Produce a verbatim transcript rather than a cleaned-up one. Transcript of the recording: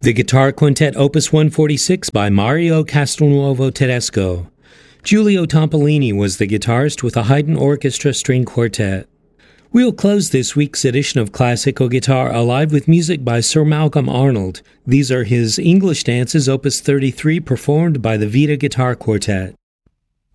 The Guitar Quintet Opus one forty-six by Mario Castelnuovo Tedesco. Giulio Tompolini was the guitarist with the Haydn Orchestra String Quartet. We'll close this week's edition of Classical Guitar Alive with music by Sir Malcolm Arnold. These are his English dances, Opus thirty-three, performed by the Vita Guitar Quartet.